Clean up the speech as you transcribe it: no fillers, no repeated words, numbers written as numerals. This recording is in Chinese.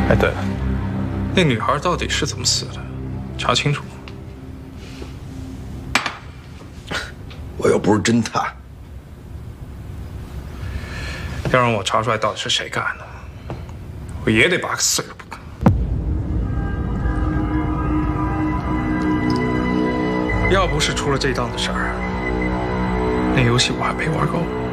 哎，对了，那女孩到底是怎么死的？查清楚。 我又不是侦探， 要让我查出来到底是谁干的，我也得把他碎了不可。要不是出了这档子事儿，那游戏我还没玩够。